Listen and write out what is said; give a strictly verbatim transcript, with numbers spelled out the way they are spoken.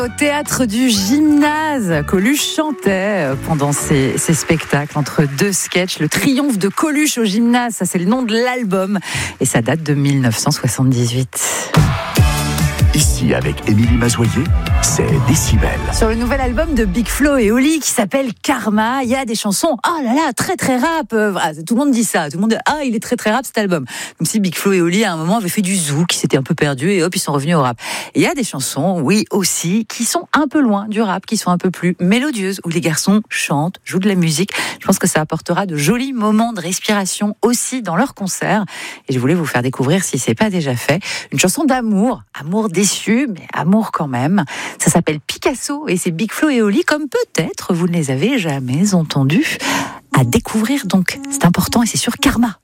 Au théâtre du Gymnase, Coluche chantait pendant ses, ses spectacles entre deux sketchs. Le triomphe de Coluche au Gymnase, ça c'est le nom de l'album et ça date de dix-neuf cent soixante-dix-huit. Ici, avec Émilie Mazoyer, c'est Décibel. Sur le nouvel album de Big Flo et Oli qui s'appelle Karma, il y a des chansons, oh là là, très très rap. Ah, tout le monde dit ça, tout le monde dit, ah, il est très très rap cet album. Comme si Big Flo et Oli à un moment avaient fait du zouk, ils s'étaient un peu perdus et hop, ils sont revenus au rap. Et il y a des chansons, oui aussi, qui sont un peu loin du rap, qui sont un peu plus mélodieuses, où les garçons chantent, jouent de la musique. Je pense que ça apportera de jolis moments de respiration aussi dans leurs concerts. Et je voulais vous faire découvrir, si c'est pas déjà fait, une chanson d'amour, amour déçu, mais amour quand même. Ça s'appelle Picasso et c'est Big Flo et Oli, comme peut-être vous ne les avez jamais entendus, à découvrir donc. C'est important et c'est sur Karma.